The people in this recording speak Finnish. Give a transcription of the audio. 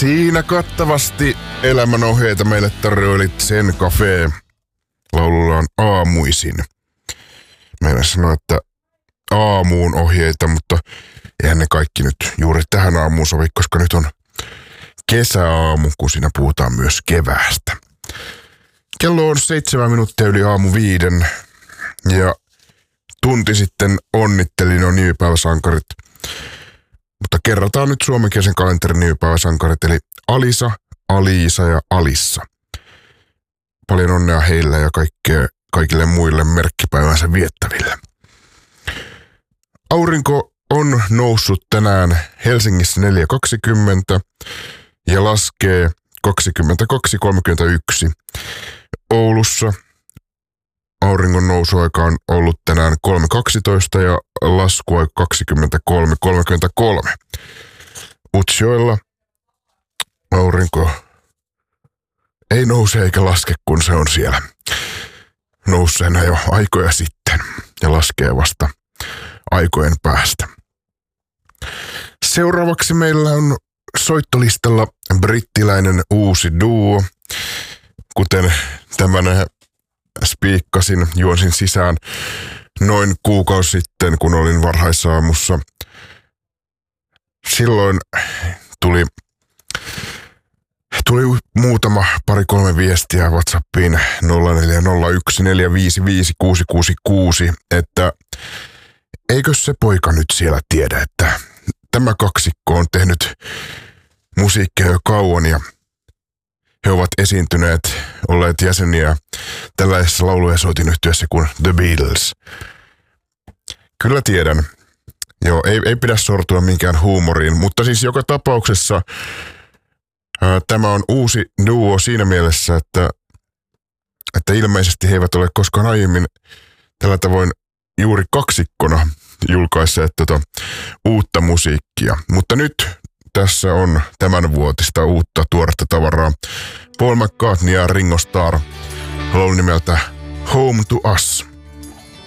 Siinä kattavasti elämänohjeita meille tarjoili Zen Cafe laulullaan Aamuisin. Meillä sanoi, että aamuun ohjeita, mutta eihän ne kaikki nyt juuri tähän aamuun sovi, koska nyt on kesäaamu, kun siinä puhutaan myös keväästä. Kello on 7 minuuttia yli aamu 5 ja tunti sitten onnittelin jo nimipäiväsankarit. Mutta kerrataan nyt suomenkielisen kalenterin nimipäiväsankarit, eli Alisa, Aliisa ja Alissa. Paljon onnea heille ja kaikille muille merkkipäivänsä viettäville. Aurinko on noussut tänään Helsingissä 4.20 ja laskee 22.31. Oulussa auringon nousuaika on ollut tänään 3.12 ja laskua 23.33. Utsjoella aurinko ei nouse eikä laske, kun se on siellä nousseena jo aikoja sitten ja laskee vasta aikojen päästä. Seuraavaksi meillä on soittolistalla brittiläinen uusi duo, kuten tämän spiikkasin, juonsin sisään noin kuukausi sitten, kun olin varhaisaamussa. Silloin tuli muutama pari-kolme viestiä WhatsAppiin 0401455666, että eikö se poika nyt siellä tiedä, että tämä kaksikko on tehnyt musiikkia jo kauan ja he ovat esiintyneet, olleet jäseniä tällaisessa laulu- ja soitinyhtiössä kuin The Beatles. Kyllä tiedän. Joo, ei pidä sortua minkään huumoriin, mutta siis joka tapauksessa tämä on uusi duo siinä mielessä, että ilmeisesti he eivät ole koskaan aiemmin tällä tavoin juuri kaksikkona julkaisseet uutta musiikkia. Mutta nyt tässä on tämänvuotista uutta tuoretta tavaraa. Paul McCartney ja Ringo Starr laulu nimeltä Home to Us.